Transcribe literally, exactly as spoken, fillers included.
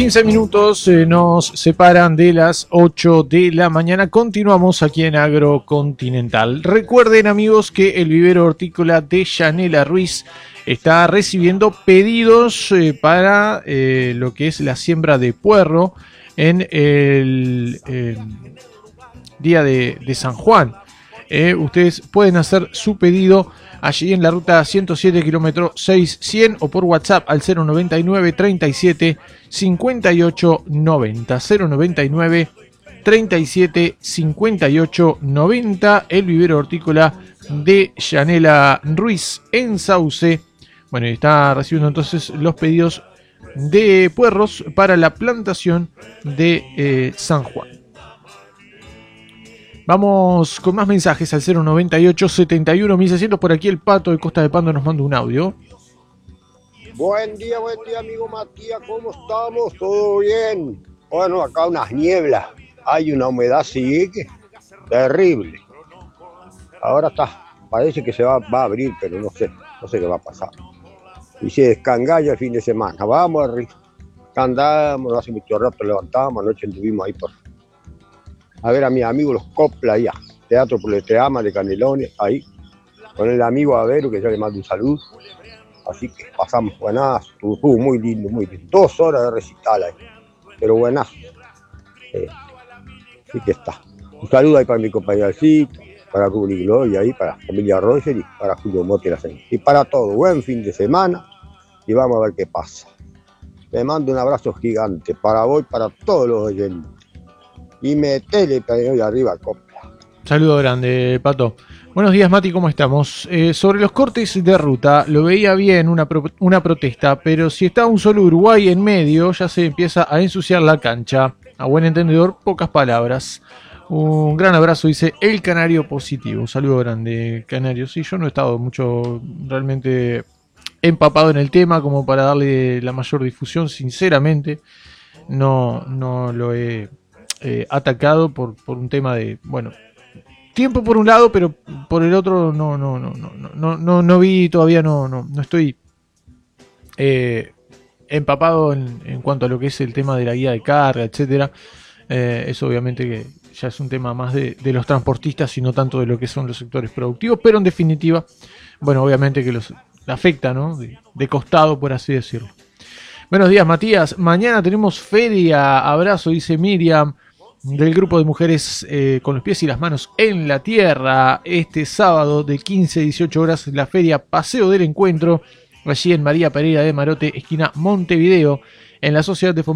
quince minutos eh, nos separan de las ocho de la mañana. Continuamos aquí en Agrocontinental. Recuerden, amigos, que el vivero hortícola de Yanela Ruiz está recibiendo pedidos eh, para eh, lo que es la siembra de puerro en el eh, día de, de San Juan. Eh, ustedes pueden hacer su pedido allí en la ruta ciento siete, kilómetro seis cien, o por WhatsApp al cero noventa y nueve, treinta y siete, cincuenta y ocho noventa. cero noventa y nueve, treinta y siete, cincuenta y ocho noventa. El vivero hortícola de Yanela Ruiz en Sauce. Bueno, está recibiendo entonces los pedidos de puerros para la plantación de eh, San Juan. Vamos con más mensajes al cero noventa y ocho, setenta y uno, mil seiscientos. Por aquí el Pato de Costa de Pando nos manda un audio. Buen día, buen día, amigo Matías, ¿cómo estamos? ¿Todo bien? Bueno, acá unas nieblas, hay una humedad sigue terrible. Ahora está, parece que se va, va a abrir, pero no sé, no sé qué va a pasar. Y se descangalla el fin de semana, vamos arriba. Andamos, hace mucho rato levantamos, anoche estuvimos ahí por... a ver a mis amigos los Copla allá, Teatro Poletreama de Canelones, ahí, con el amigo Avero, que ya le mando un saludo. Así que pasamos buenazo, estuvo muy lindo, muy lindo. Dos horas de recital ahí, pero buenazo. Eh, así que está. Un saludo ahí para mi compañercito, para Rubri Gloria, ahí, para la familia Roger y para Julio Mote la señora. Y para todo, buen fin de semana y vamos a ver qué pasa. Le mando un abrazo gigante para vos y para todos los oyentes. Y metele para hoy arriba, Copla. Saludo grande, Pato. Buenos días, Mati, ¿cómo estamos? Eh, sobre los cortes de ruta, lo veía bien una, pro, una protesta, pero si está un solo Uruguay en medio, ya se empieza a ensuciar la cancha. A buen entendedor, pocas palabras. Un gran abrazo, dice el Canario Positivo. Un saludo grande, Canario. Sí, yo no he estado mucho realmente empapado en el tema como para darle la mayor difusión, sinceramente. No, no lo he eh, atacado por, por un tema de, bueno... tiempo por un lado, pero por el otro no no no no no no no vi todavía, no no no estoy eh, empapado en, en cuanto a lo que es el tema de la guía de carga, etcétera. Eh, eso obviamente que ya es un tema más de, de los transportistas y no tanto de lo que son los sectores productivos, pero en definitiva, bueno, obviamente que los afecta, ¿no? De, de costado, por así decirlo. Buenos días, Matías. Mañana tenemos feria. Abrazo, dice Miriam, del grupo de mujeres eh, con los pies y las manos en la tierra. Este sábado de quince a dieciocho horas, la feria Paseo del Encuentro, allí en María Pereira de Marote, esquina Montevideo, en la Sociedad de Fomento